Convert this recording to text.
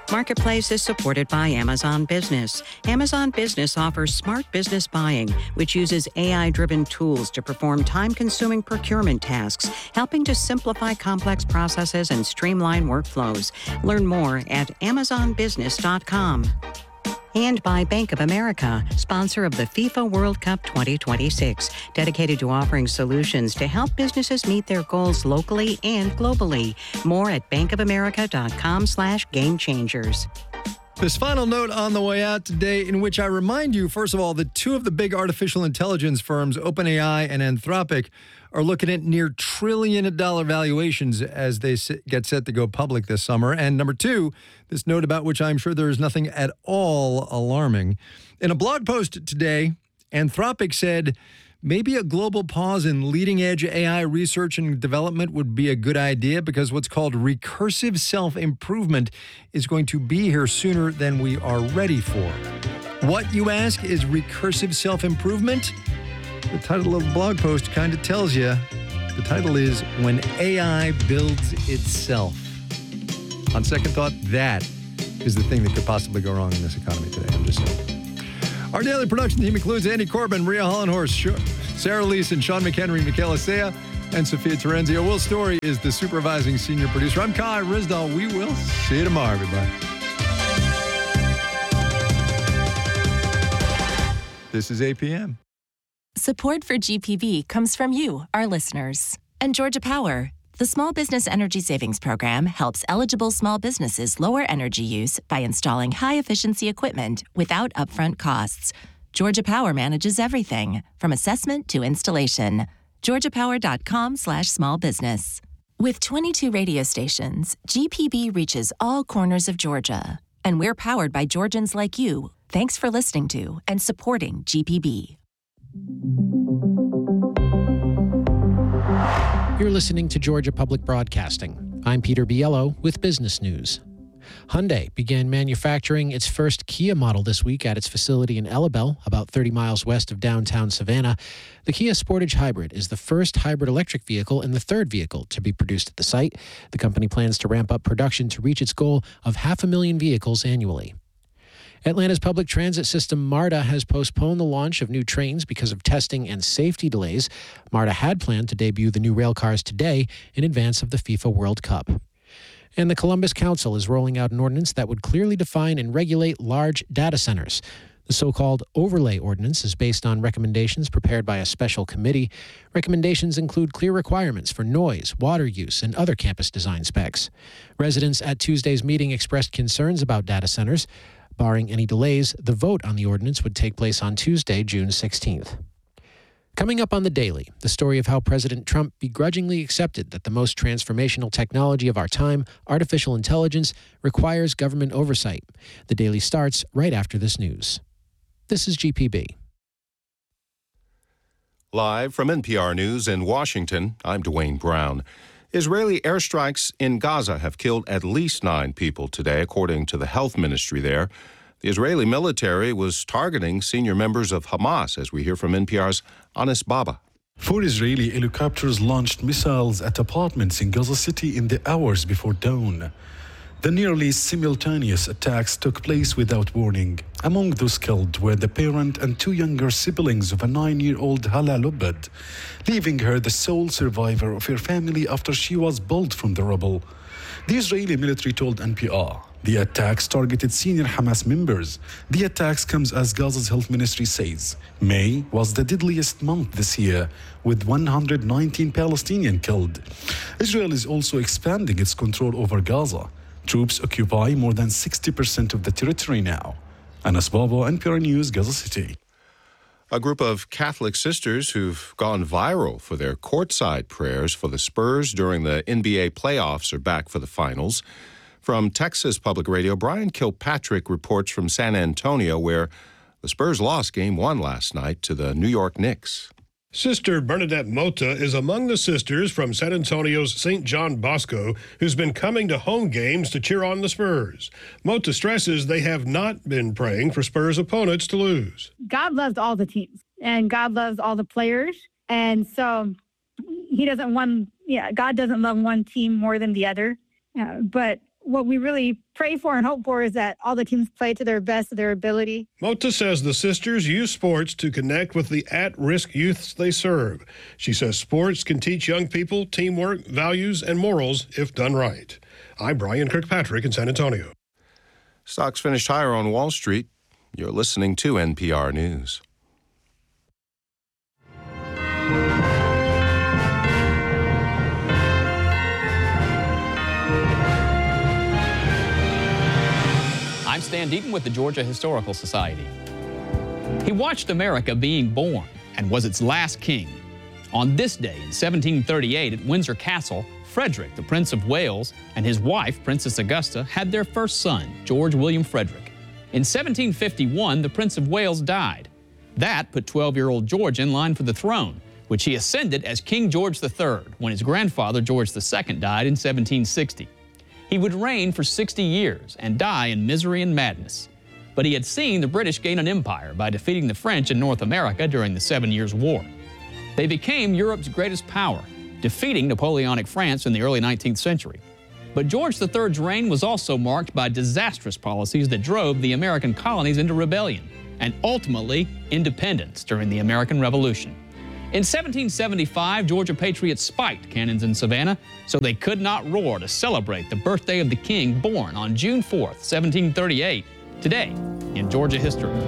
Marketplace is supported by Amazon Business. Amazon Business offers smart business buying, which uses AI-driven tools to perform time-consuming procurement tasks, helping to simplify complex processes and streamline workflows. Learn more at amazonbusiness.com. And by Bank of America, sponsor of the FIFA World Cup 2026, dedicated to offering solutions to help businesses meet their goals locally and globally. More at bankofamerica.com/gamechangers. This final note on the way out today, in which I remind you, first of all, that two of the big artificial intelligence firms, OpenAI and Anthropic, are looking at near trillion-dollar valuations as they get set to go public this summer. And number two, this note about which I'm sure there is nothing at all alarming. In a blog post today, Anthropic said maybe a global pause in leading-edge AI research and development would be a good idea because what's called recursive self-improvement is going to be here sooner than we are ready for. What, you ask, is recursive self-improvement? The title of the blog post kind of tells you. The title is When AI Builds Itself. On second thought, that is the thing that could possibly go wrong in this economy today. I'm just saying. Our daily production team includes Andy Corbin, Maria Hollenhorst, Sarah Leeson, Sean McHenry, Michaela Sea, and Sophia Terenzio. Will Story is the supervising senior producer. I'm Kai Rizdal. We will see you tomorrow, everybody. This is APM. Support for GPB comes from you, our listeners. And Georgia Power, the Small Business Energy Savings Program, helps eligible small businesses lower energy use by installing high-efficiency equipment without upfront costs. Georgia Power manages everything, from assessment to installation. GeorgiaPower.com/smallbusiness. With 22 radio stations, GPB reaches all corners of Georgia. And we're powered by Georgians like you. Thanks for listening to and supporting GPB. You're listening to Georgia Public Broadcasting. I'm Peter Biello with Business News. Hyundai began manufacturing its first Kia model this week at its facility in Ellabelle, about 30 miles west of downtown Savannah. The Kia Sportage Hybrid is the first hybrid electric vehicle and the third vehicle to be produced at the site. The company plans to ramp up production to reach its goal of 500,000 vehicles annually. Atlanta's public transit system, MARTA, has postponed the launch of new trains because of testing and safety delays. MARTA had planned to debut the new rail cars today in advance of the FIFA World Cup. And the Columbus Council is rolling out an ordinance that would clearly define and regulate large data centers. The so-called overlay ordinance is based on recommendations prepared by a special committee. Recommendations include clear requirements for noise, water use, and other campus design specs. Residents at Tuesday's meeting expressed concerns about data centers. Barring any delays, the vote on the ordinance would take place on Tuesday, June 16th. Coming up on The Daily, the story of how President Trump begrudgingly accepted that the most transformational technology of our time, artificial intelligence, requires government oversight. The Daily starts right after this news. This is GPB. Live from NPR News in Washington, I'm Dwayne Brown. Israeli airstrikes in Gaza have killed at least 9 people today, according to the health ministry there. The Israeli military was targeting senior members of Hamas, as we hear from NPR's Anis Baba. 4 Israeli helicopters launched missiles at apartments in Gaza City in the hours before dawn. The nearly simultaneous attacks took place without warning. Among those killed were the parent and 2 younger siblings of a 9-year-old Hala Lubad, leaving her the sole survivor of her family after she was pulled from the rubble. The Israeli military told NPR the attacks targeted senior Hamas members. The attacks comes as Gaza's health ministry says May was the deadliest month this year, with 119 Palestinians killed. Israel is also expanding its control over Gaza. Troops occupy more than 60% of the territory now. Anas Baba, NPR News, Gaza City. A group of Catholic sisters who've gone viral for their courtside prayers for the Spurs during the NBA playoffs are back for the finals. From Texas Public Radio, Brian Kilpatrick reports from San Antonio, where the Spurs lost Game 1 last night to the New York Knicks. Sister Bernadette Mota is among the sisters from San Antonio's St. John Bosco who's been coming to home games to cheer on the Spurs. Mota stresses they have not been praying for Spurs opponents to lose. God loves all the teams, and God loves all the players, and so God doesn't love one team more than the other. But what we really pray for and hope for is that all the teams play to their best of their ability. Mota says the sisters use sports to connect with the at-risk youths they serve. She says sports can teach young people teamwork, values, and morals if done right. I'm Brian Kirkpatrick in San Antonio. Stocks finished higher on Wall Street. You're listening to NPR News. I'm Stan Deaton with the Georgia Historical Society. He watched America being born and was its last king. On this day in 1738 at Windsor Castle, Frederick, the Prince of Wales, and his wife, Princess Augusta, had their first son, George William Frederick. In 1751, the Prince of Wales died. That put 12-year-old George in line for the throne, which he ascended as King George III when his grandfather, George II, died in 1760. He would reign for 60 years and die in misery and madness. But he had seen the British gain an empire by defeating the French in North America during the 7 Years' War. They became Europe's greatest power, defeating Napoleonic France in the early 19th century. But George III's reign was also marked by disastrous policies that drove the American colonies into rebellion and ultimately independence during the American Revolution. In 1775, Georgia patriots spiked cannons in Savannah so they could not roar to celebrate the birthday of the king born on June 4th, 1738, today in Georgia history.